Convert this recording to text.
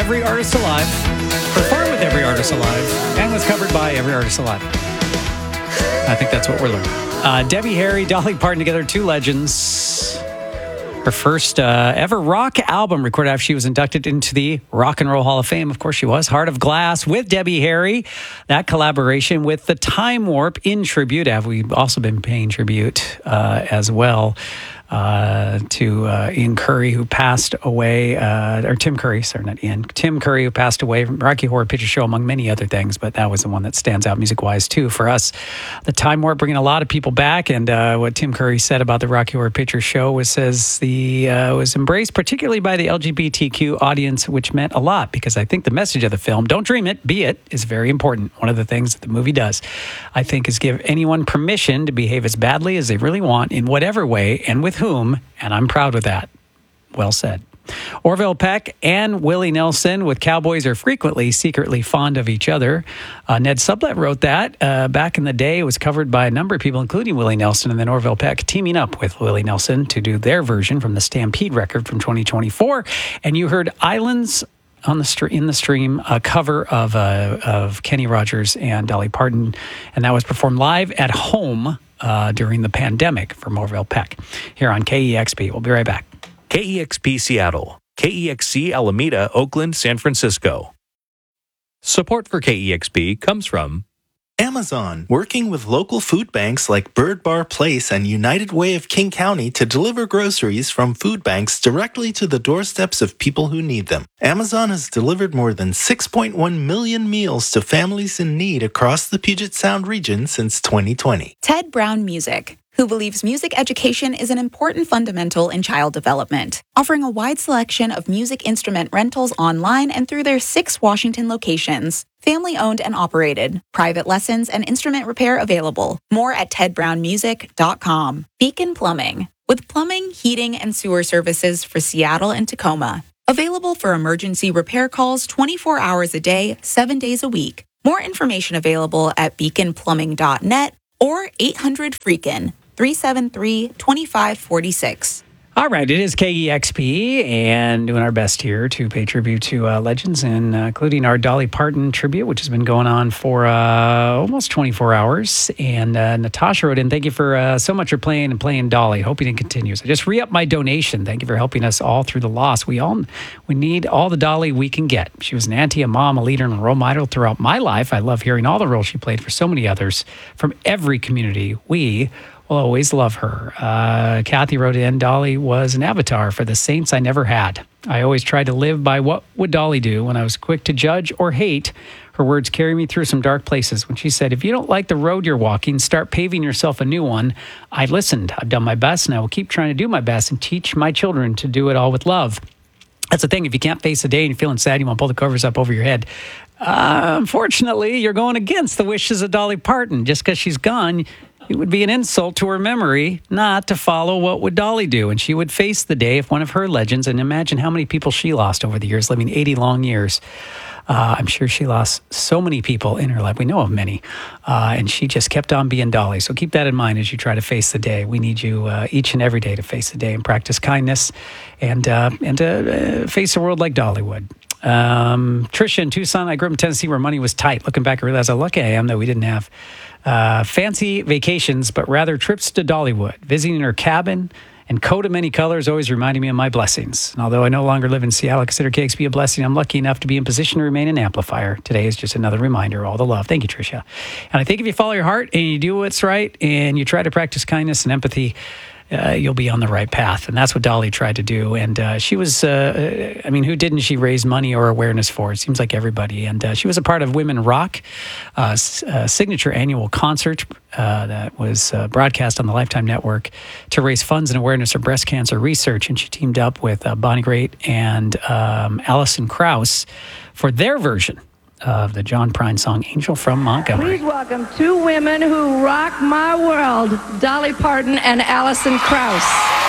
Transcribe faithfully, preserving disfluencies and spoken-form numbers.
every artist alive, performed with every artist alive, and was covered by every artist alive. I think that's what we're learning. Uh, Debbie Harry, Dolly Parton together, two legends. Her first uh, ever rock album recorded after she was inducted into the Rock and Roll Hall of Fame. Of course she was. Heart of Glass with Debbie Harry. That collaboration with the Time Warp in tribute. Have we also been paying tribute uh, as well uh, to uh, Ian Curry, who passed away, uh, or Tim Curry, sorry, not Ian, Tim Curry, who passed away from Rocky Horror Picture Show, among many other things, but that was the one that stands out music-wise, too, for us. The Time Warp bringing a lot of people back, and uh, what Tim Curry said about the Rocky Horror Picture Show was, says the uh, was embraced particularly by the L G B T Q audience, which meant a lot, because I think the message of the film, don't dream it, be it, is very important. One of the things that the movie does, I think, is give anyone permission to behave as badly as they really want, in whatever way, and with whom, and I'm proud of that. Well said. Orville Peck and Willie Nelson with Cowboys Are Frequently Secretly Fond of Each Other. Uh, Ned Sublett wrote that uh, back in the day. It was covered by a number of people, including Willie Nelson, and then Orville Peck teaming up with Willie Nelson to do their version from the Stampede record from twenty twenty-four. And you heard Islands on the str- in the stream, a cover of uh, of Kenny Rogers and Dolly Parton, and that was performed live at home uh, during the pandemic from Orville Peck here on K E X P. We'll be right back. K E X P Seattle, K E X C Alameda, Oakland, San Francisco. Support for K E X P comes from Amazon, working with local food banks like Bird Bar Place and United Way of King County to deliver groceries from food banks directly to the doorsteps of people who need them. Amazon has delivered more than six point one million meals to families in need across the Puget Sound region since twenty twenty. Ted Brown Music, who believes music education is an important fundamental in child development, offering a wide selection of music instrument rentals online and through their six Washington locations. Family-owned and operated. Private lessons and instrument repair available. More at ted brown music dot com. Beacon Plumbing, with plumbing, heating, and sewer services for Seattle and Tacoma. Available for emergency repair calls twenty-four hours a day, seven days a week. More information available at beacon plumbing dot net or eight hundred freakin'. three seven three, two five four six. All right, it is K E X P, and doing our best here to pay tribute to uh, legends, and uh, including our Dolly Parton tribute, which has been going on for uh, almost twenty-four hours. And uh, Natasha wrote in, thank you for uh, so much for playing and playing Dolly. Hoping it continues. I just re-up my donation. Thank you for helping us all through the loss. We all we need all the Dolly we can get. She was an auntie, a mom, a leader, and a role model throughout my life. I love hearing all the roles she played for so many others from every community. We will always love her. Uh, Kathy wrote in, Dolly was an avatar for the saints I never had. I always tried to live by what would Dolly do. When I was quick to judge or hate, her words carry me through some dark places. When she said, if you don't like the road you're walking, start paving yourself a new one. I listened. I've done my best, and I will keep trying to do my best and teach my children to do it all with love. That's the thing. If you can't face the day and you're feeling sad, you want to pull the covers up over your head. Uh, unfortunately, you're going against the wishes of Dolly Parton. Just because she's gone, it would be an insult to her memory not to follow what would Dolly do. And she would face the day if one of her legends, and imagine how many people she lost over the years, living eighty long years. Uh, I'm sure she lost so many people in her life. We know of many. Uh, and she just kept on being Dolly. So keep that in mind as you try to face the day. We need you uh, each and every day to face the day and practice kindness and, uh, and to uh, face the world like Dolly would. Um, Tricia in Tucson, I grew up in Tennessee where money was tight. Looking back, I realized how lucky I am that we didn't have uh, fancy vacations, but rather trips to Dollywood. Visiting her cabin and coat of many colors always reminded me of my blessings. And although I no longer live in Seattle, I consider K X P a blessing. I'm lucky enough to be in position to remain an amplifier. Today is just another reminder of all the love. Thank you, Tricia. And I think if you follow your heart and you do what's right and you try to practice kindness and empathy, Uh, you'll be on the right path. And that's what Dolly tried to do. And uh, she was, uh, I mean, who didn't she raise money or awareness for? It seems like everybody. And uh, she was a part of Women Rock, uh, a signature annual concert uh, that was uh, broadcast on the Lifetime Network to raise funds and awareness of breast cancer research. And she teamed up with uh, Bonnie Raitt and um, Alison Krauss for their version of the John Prine song, Angel from Montgomery. Please welcome two women who rock my world, Dolly Parton and Alison Krauss.